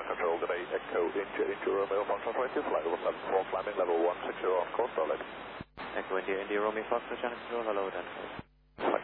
Control, good day, Echo into Romeo Foxtrot 20, flight level 74, climbing level 160 on course, solid. Echo India, Romeo Foxtrot, channel control, hello, identify.